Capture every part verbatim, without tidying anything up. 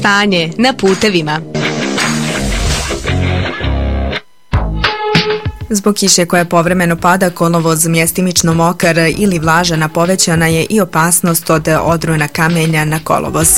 stanje na putevima. Zbog kiše koja povremeno pada, kolovoz mjestimično mokar ili vlažana, povećana je i opasnost od odrona kamenja na kolovoz.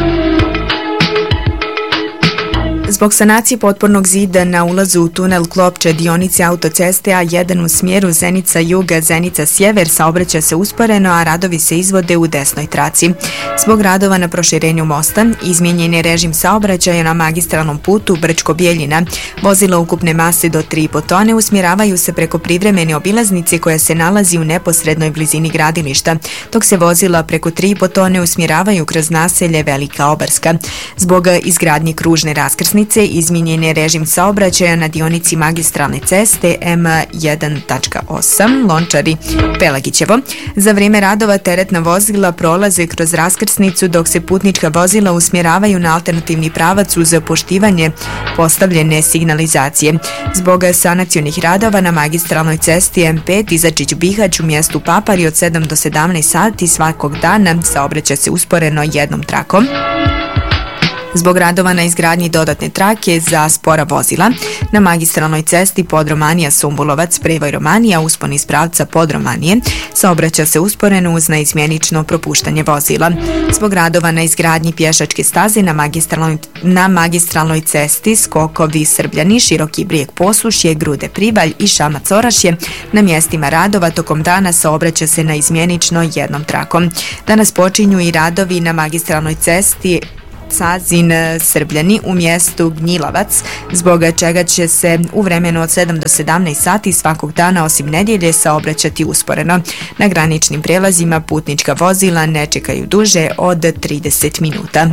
Zbog sanacije potpornog zida na ulazu u tunel Klopče dionice autoceste A jedan u smjeru Zenica-Jug, Zenica-Sjever saobraća se usporeno, a radovi se izvode u desnoj traci. Zbog radova na proširenju mosta izmijenjen je režim saobraćaja na magistralnom putu Brčko-Bjeljina. Vozila ukupne mase do tri i po tone usmjeravaju se preko privremene obilaznice koja se nalazi u neposrednoj blizini gradilišta, dok se vozila preko tri i po tone usmjeravaju kroz naselje Velika Obarska. Zbog izgradnje kružne raskrsnice izmijenjen je režim saobraćaja na dionici magistralne ceste M jedan tačka osam Lončari-Pelagićevo. Za vrijeme radova teretna vozila prolaze kroz raskrsnicu, dok se putnička vozila usmjeravaju na alternativni pravac uz poštivanje postavljene signalizacije. Zbog sanacionih radova na magistralnoj cesti M pet Izačić-Bihać u mjestu Papari od sedam do sedamnaest sati svakog dana saobraća se usporeno jednom trakom. Zbog radova na izgradnji dodatne trake za spora vozila na magistralnoj cesti Podromanija-Sumbulovac, Prevoj Romanija, uspon iz pravca Podromanije, saobraća se usporeno uz neizmjenično propuštanje vozila. Zbog radova na izgradnji pješačke staze na magistralnoj, na magistralnoj cesti Skokovi Srbljani, Široki Brijeg Posušje, Grude Privalj i Šamac Orašje, na mjestima radova tokom dana saobraća se na izmjenično jednom trakom. Danas počinju i radovi na magistralnoj cesti Cazin Srbljani u mjestu Gnjilavac, zbog čega će se u vremenu od sedam do sedamnaest sati svakog dana osim nedjelje saobraćati usporeno. Na graničnim prijelazima putnička vozila ne čekaju duže od trideset minuta.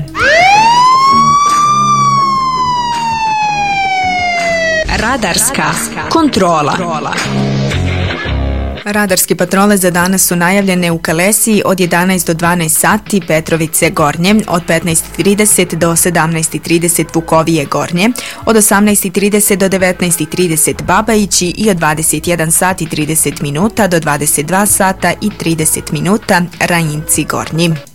Radarska kontrola. Radarske patrole za danas su najavljene u Kalesiji od jedanaest do dvanaest sati Petrovice Gornje, od petnaest i trideset do sedamnaest i trideset Vukovije Gornje, od osamnaest i trideset do devetnaest i trideset Babajići i od dvadeset jedan sat i trideset minuta do dvadeset dva sata i trideset minuta Rajinci Gornji.